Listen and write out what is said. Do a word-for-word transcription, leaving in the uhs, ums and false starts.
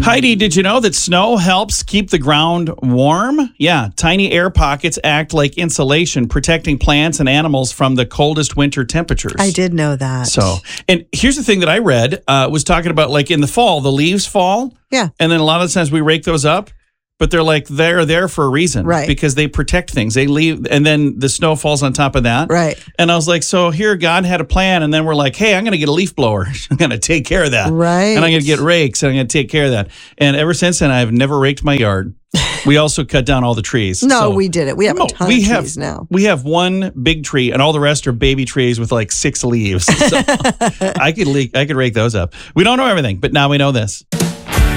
Heidi, did you know that snow helps keep the ground warm? Yeah, tiny air pockets act like insulation, protecting plants and animals from the coldest winter temperatures. I did know that. So, and here's the thing that I read, uh, was talking about like in the fall, the leaves fall. Yeah. And then a lot of the times we rake those up. But they're like, they're there for a reason. Right. Because they protect things. They leave, and then the snow falls on top of that. Right. And I was like, so here God had a plan, and then we're like, hey, I'm going to get a leaf blower. I'm going to take care of that. Right. And I'm going to get rakes, and I'm going to take care of that. And ever since then, I've never raked my yard. We also cut down all the trees. No, so, we did it. We have no, a ton we of have, trees now. We have one big tree, and all the rest are baby trees with like six leaves. So I could le- I could rake those up. We don't know everything, but now we know this.